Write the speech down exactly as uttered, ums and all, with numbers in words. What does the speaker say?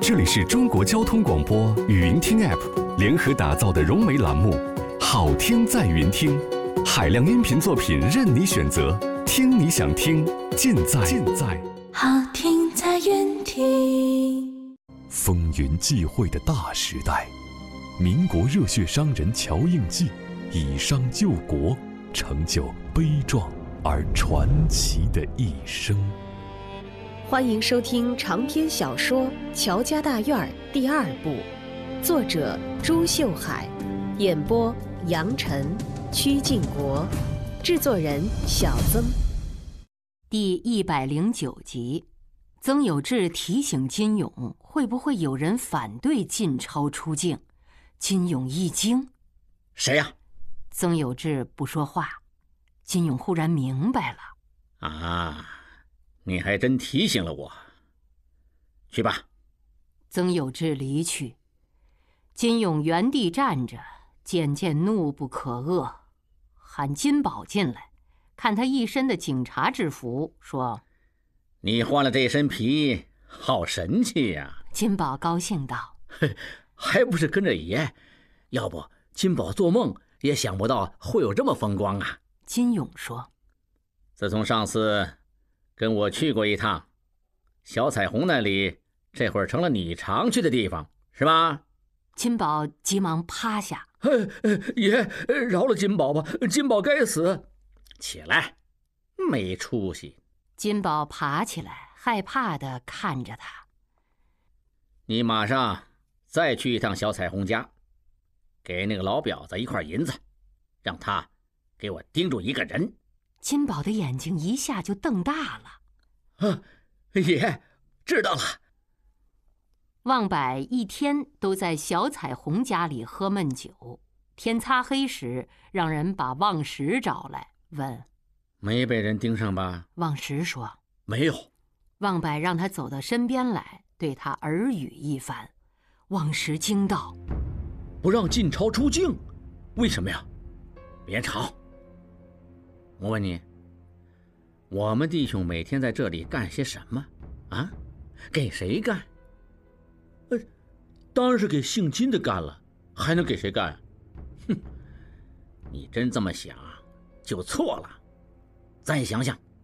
这里是中国交通广播语音听 App 联合打造的融媒栏目《好听在云听》，海量音频作品任你选择，听你想听，尽在尽在好听在云听。 风云际会的大时代，民国热血商人乔应记以商救国，成就悲壮而传奇的一生。 欢迎收听长篇小说《乔家大院》第二部，作者朱秀海，演播杨晨、曲靖国，制作人小曾。第一百零九集，曾有志提醒金勇，会不会有人反对晋超出境？金勇一惊：“ 谁呀？” 曾有志不说话。金勇忽然明白了：“ 啊，你还真提醒了我。去吧。” 曾有志离去，金勇原地站着，渐渐怒不可遏，喊金宝进来，看他一身的警察制服，说：“ 你换了这身皮，好神气呀！” 金宝高兴道：“ 还不是跟着爷，要不金宝做梦也想不到会有这么风光啊。” 金勇说：“ 自从上次跟我去过一趟，小彩虹那里这会儿成了你常去的地方，是吧？” 金宝急忙趴下：“ 爷，饶了金宝吧，金宝该死！”起来，没出息。 金宝爬起来，害怕地看着他：“ 你马上再去一趟小彩虹家，给那个老婊子一块银子，让他给我盯住一个人。” 金宝的眼睛一下就瞪大了：“ 啊，爷，知道了。” 旺柏一天都在小彩虹家里喝闷酒，天擦黑时，让人把旺石找来，问：“ 没被人盯上吧？” 旺石说：“ 没有。” 旺柏让他走到身边来，对他耳语一番。旺石惊道：“ 不让晋超出境，为什么呀？”“别吵！我问你，我们弟兄每天在这里干些什么？啊？给谁干？”“呃，当然是给姓金的干了，还能给谁干？”“哼，你真这么想，就错了。再想想，